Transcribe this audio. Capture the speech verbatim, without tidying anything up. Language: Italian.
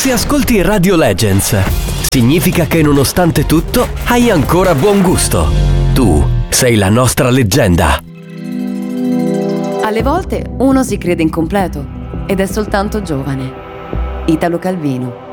Se ascolti Radio Legends, significa che nonostante tutto hai ancora buon gusto. Tu sei la nostra leggenda. Alle volte uno si crede incompleto ed è soltanto giovane. Italo Calvino.